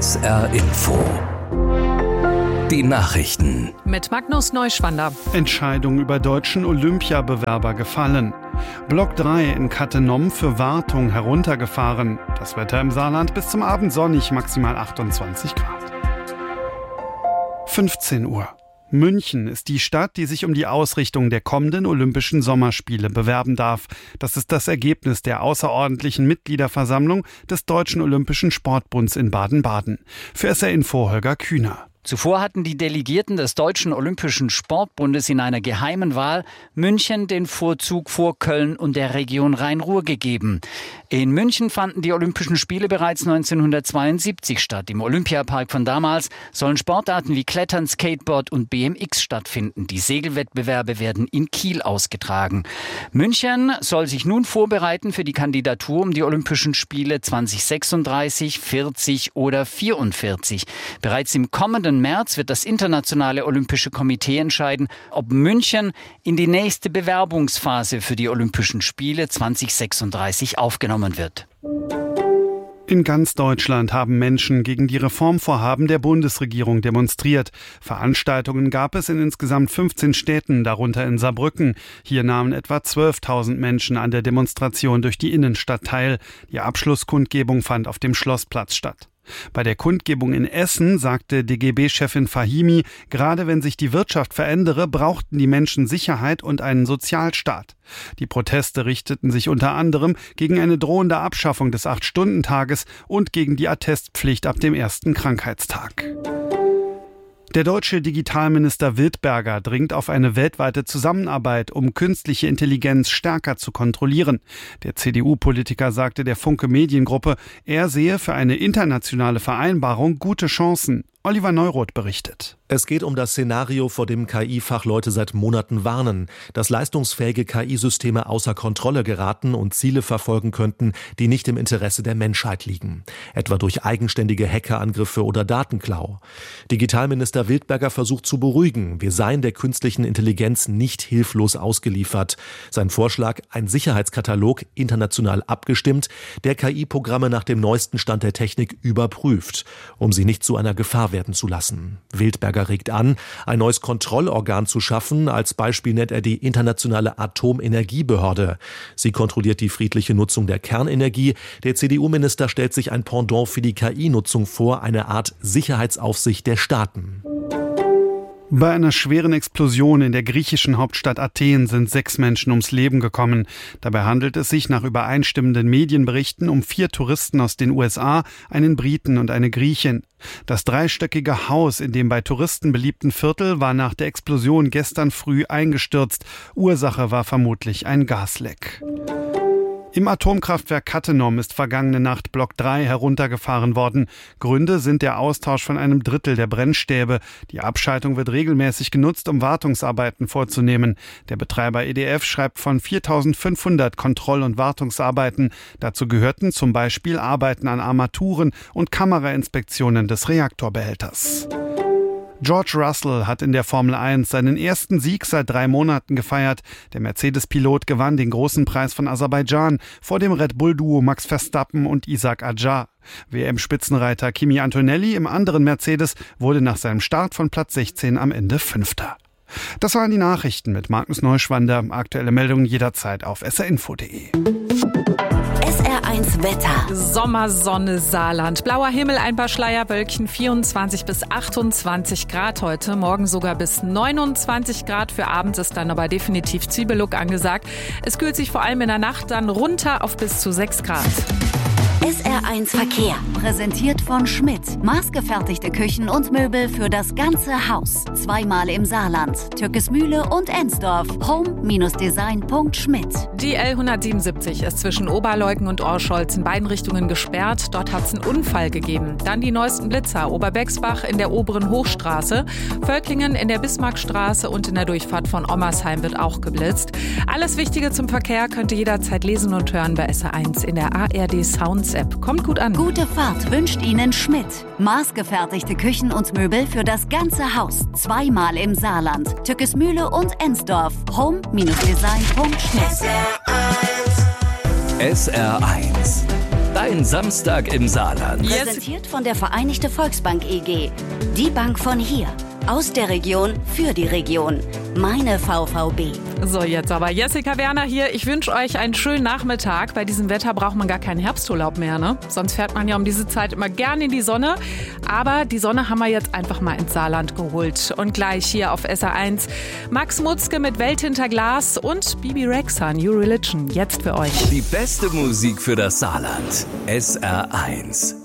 SR Info. Die Nachrichten. Mit Magnus Neuschwander. Entscheidung über deutschen Olympiabewerber gefallen. Block 3 in Cattenom für Wartung heruntergefahren. Das Wetter im Saarland bis zum Abend sonnig, maximal 28 Grad. 15 Uhr. München ist die Stadt, die sich um die Ausrichtung der kommenden Olympischen Sommerspiele bewerben darf. Das ist das Ergebnis der außerordentlichen Mitgliederversammlung des Deutschen Olympischen Sportbunds in Baden-Baden. Für SR Info Holger Kühner. Zuvor hatten die Delegierten des Deutschen Olympischen Sportbundes in einer geheimen Wahl München den Vorzug vor Köln und der Region Rhein-Ruhr gegeben. In München fanden die Olympischen Spiele bereits 1972 statt. Im Olympiapark von damals sollen Sportarten wie Klettern, Skateboard und BMX stattfinden. Die Segelwettbewerbe werden in Kiel ausgetragen. München soll sich nun vorbereiten für die Kandidatur um die Olympischen Spiele 2036, 40 oder 44. Bereits im kommenden März wird das Internationale Olympische Komitee entscheiden, ob München in die nächste Bewerbungsphase für die Olympischen Spiele 2036 aufgenommen wird. In ganz Deutschland haben Menschen gegen die Reformvorhaben der Bundesregierung demonstriert. Veranstaltungen gab es in insgesamt 15 Städten, darunter in Saarbrücken. Hier nahmen etwa 12.000 Menschen an der Demonstration durch die Innenstadt teil. Die Abschlusskundgebung fand auf dem Schlossplatz statt. Bei der Kundgebung in Essen sagte DGB-Chefin Fahimi, gerade wenn sich die Wirtschaft verändere, brauchten die Menschen Sicherheit und einen Sozialstaat. Die Proteste richteten sich unter anderem gegen eine drohende Abschaffung des 8-Stunden-Tages und gegen die Attestpflicht ab dem ersten Krankheitstag. Der deutsche Digitalminister Wildberger dringt auf eine weltweite Zusammenarbeit, um künstliche Intelligenz stärker zu kontrollieren. Der CDU-Politiker sagte der Funke Mediengruppe, er sehe für eine internationale Vereinbarung gute Chancen. Oliver Neuroth berichtet. Es geht um das Szenario, vor dem KI-Fachleute seit Monaten warnen, dass leistungsfähige KI-Systeme außer Kontrolle geraten und Ziele verfolgen könnten, die nicht im Interesse der Menschheit liegen. Etwa durch eigenständige Hackerangriffe oder Datenklau. Digitalminister Wildberger versucht zu beruhigen, wir seien der künstlichen Intelligenz nicht hilflos ausgeliefert. Sein Vorschlag, ein Sicherheitskatalog, international abgestimmt, der KI-Programme nach dem neuesten Stand der Technik überprüft, um sie nicht zu einer Gefahr werden zu lassen. Wildberger regt an, ein neues Kontrollorgan zu schaffen. Als Beispiel nennt er die Internationale Atomenergiebehörde. Sie kontrolliert die friedliche Nutzung der Kernenergie. Der CDU-Minister stellt sich ein Pendant für die KI-Nutzung vor, eine Art Sicherheitsaufsicht der Staaten. Bei einer schweren Explosion in der griechischen Hauptstadt Athen sind 6 Menschen ums Leben gekommen. Dabei handelt es sich nach übereinstimmenden Medienberichten um 4 Touristen aus den USA, einen Briten und eine Griechin. Das 3-stöckige Haus in dem bei Touristen beliebten Viertel war nach der Explosion gestern früh eingestürzt. Ursache war vermutlich ein Gasleck. Im Atomkraftwerk Cattenom ist vergangene Nacht Block 3 heruntergefahren worden. Gründe sind der Austausch von einem Drittel der Brennstäbe. Die Abschaltung wird regelmäßig genutzt, um Wartungsarbeiten vorzunehmen. Der Betreiber EDF schreibt von 4.500 Kontroll- und Wartungsarbeiten. Dazu gehörten zum Beispiel Arbeiten an Armaturen und Kamerainspektionen des Reaktorbehälters. George Russell hat in der Formel 1 seinen ersten Sieg seit 3 Monaten gefeiert. Der Mercedes-Pilot gewann den großen Preis von Aserbaidschan vor dem Red Bull-Duo Max Verstappen und Isaac Adjar. WM-Spitzenreiter Kimi Antonelli im anderen Mercedes wurde nach seinem Start von Platz 16 am Ende 5. Das waren die Nachrichten mit Magnus Neuschwander. Aktuelle Meldungen jederzeit auf srinfo.de. SR1 Wetter. Sommersonne Saarland. Blauer Himmel, ein paar Schleierwölkchen, 24 bis 28 Grad heute. Morgen sogar bis 29 Grad. Für abends ist dann aber definitiv Zwiebellook angesagt. Es kühlt sich vor allem in der Nacht dann runter auf bis zu 6 Grad. SR1 Verkehr. Präsentiert von Schmidt. Maßgefertigte Küchen und Möbel für das ganze Haus. 2-mal im Saarland. Türkesmühle und Ensdorf. home-design.schmidt. Die L177 ist zwischen Oberleuggen und Orscholz in beiden Richtungen gesperrt. Dort hat es einen Unfall gegeben. Dann die neuesten Blitzer. Oberbecksbach in der oberen Hochstraße. Völklingen in der Bismarckstraße und in der Durchfahrt von Ommersheim wird auch geblitzt. Alles Wichtige zum Verkehr könnt ihr jederzeit lesen und hören bei SR1 in der ARD Sounds App. Kommt gut an. Gute Fahrt wünscht Ihnen Schmidt. Maßgefertigte Küchen und Möbel für das ganze Haus. 2-mal im Saarland. Türkesmühle und Ensdorf. home-design.schmidt. SR1 Dein Samstag im Saarland. Präsentiert von der Vereinigte Volksbank EG. Die Bank von hier. Aus der Region für die Region. Meine VVB. So, jetzt aber Jessica Werner hier. Ich wünsche euch einen schönen Nachmittag. Bei diesem Wetter braucht man gar keinen Herbsturlaub mehr, ne? Sonst fährt man ja um diese Zeit immer gern in die Sonne. Aber die Sonne haben wir jetzt einfach mal ins Saarland geholt. Und gleich hier auf SR1 Max Mutzke mit Welt hinter Glas und Bibi Rexha, New Religion. Jetzt für euch. Die beste Musik für das Saarland. SR1.